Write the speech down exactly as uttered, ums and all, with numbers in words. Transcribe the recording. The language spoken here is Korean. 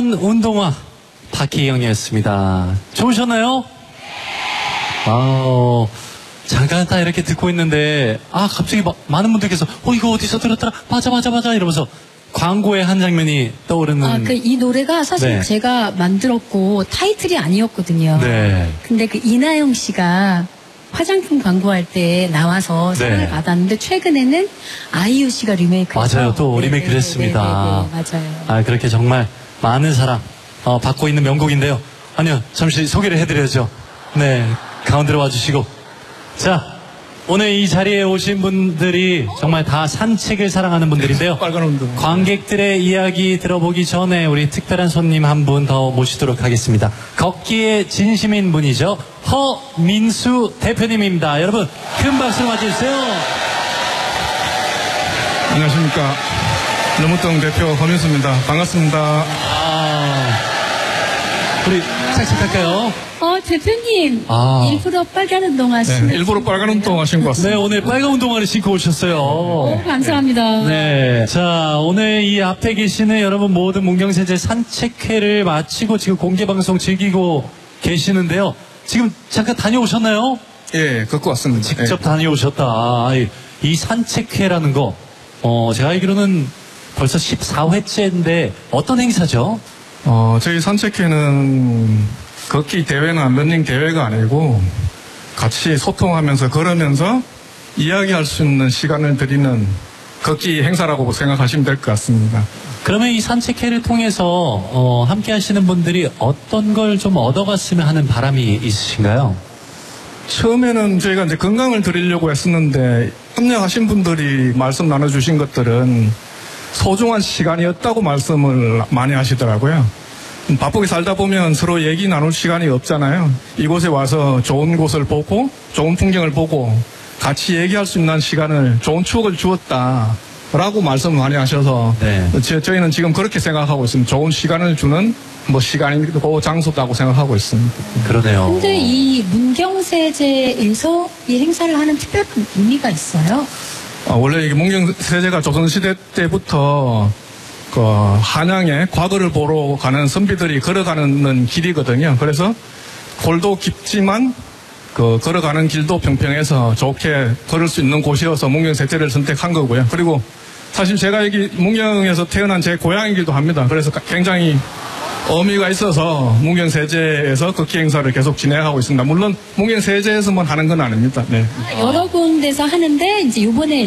특별한 운동화 박희영이었습니다. 좋으셨나요? 아, 잠깐 딱 이렇게 듣고 있는데 아 갑자기 마, 많은 분들께서 어 이거 어디서 들었더라? 맞아 맞아 맞아 이러면서 광고의 한 장면이 떠오르는. 아, 그 이 노래가 사실 네. 제가 만들었고 타이틀이 아니었거든요. 네. 근데 그 이나영 씨가 화장품 광고할 때 나와서 사랑을 네. 받았는데 최근에는 아이유 씨가 리메이크해서 맞아요. 또 네네네, 리메이크를 했습니다. 네네네, 맞아요. 아 그렇게 정말 많은 사랑 어, 받고 있는 명곡인데요. 아니요, 잠시 소개를 해드려야죠. 네, 가운데로 와주시고. 자, 오늘 이 자리에 오신 분들이 정말 다 산책을 사랑하는 분들인데요. 빨간 운동. 관객들의 이야기 들어보기 전에 우리 특별한 손님 한 분 더 모시도록 하겠습니다. 걷기에 진심인 분이죠. 허민수 대표님입니다. 여러분 큰 박수로 맞이해주세요. 안녕하십니까. 너무동 대표 허민수입니다. 반갑습니다. 아, 우리 착착할까요? 어, 대표님. 아. 일부러 빨간 운동 하시는. 네, 일부러 빨간 운동 하신 것 네, 같습니다. 오늘 빨간 운동화를 신고 오셨어요. 오, 감사합니다. 네. 자, 오늘 이 앞에 계시는 여러분 모든 문경세제 산책회를 마치고 지금 공개방송 즐기고 계시는데요. 지금 잠깐 다녀오셨나요? 예, 걷고 왔습니다. 직접 예. 다녀오셨다. 아, 이- 이 산책회라는 거, 어, 제가 알기로는 벌써 십사 회째인데 어떤 행사죠? 어, 저희 산책회는 걷기 대회나 러닝 대회가 아니고 같이 소통하면서 걸으면서 이야기할 수 있는 시간을 드리는 걷기 행사라고 생각하시면 될 것 같습니다. 그러면 이 산책회를 통해서 어, 함께 하시는 분들이 어떤 걸 좀 얻어갔으면 하는 바람이 있으신가요? 처음에는 저희가 이제 건강을 드리려고 했었는데 참여하신 분들이 말씀 나눠주신 것들은 소중한 시간이었다고 말씀을 많이 하시더라고요. 바쁘게 살다 보면 서로 얘기 나눌 시간이 없잖아요. 이곳에 와서 좋은 곳을 보고 좋은 풍경을 보고 같이 얘기할 수 있는 시간을, 좋은 추억을 주었다라고 말씀을 많이 하셔서 네. 저, 저희는 지금 그렇게 생각하고 있습니다. 좋은 시간을 주는 뭐 시간이고 장소다고 생각하고 있습니다. 그러네요. 근데 이 문경세제에서 이 행사를 하는 특별한 의미가 있어요? 아, 원래 이게 문경세제가 조선시대 때부터 그 한양에 과거를 보러 가는 선비들이 걸어가는 길이거든요. 그래서 골도 깊지만 그 걸어가는 길도 평평해서 좋게 걸을 수 있는 곳이어서 문경세제를 선택한 거고요. 그리고 사실 제가 여기 문경에서 태어난 제 고향이기도 합니다. 그래서 굉장히 의미가 있어서 문경세제에서 걷기 행사를 계속 진행하고 있습니다. 물론 문경세제에서만 하는 건 아닙니다. 네. 여러 군데서 하는데 이제 이번에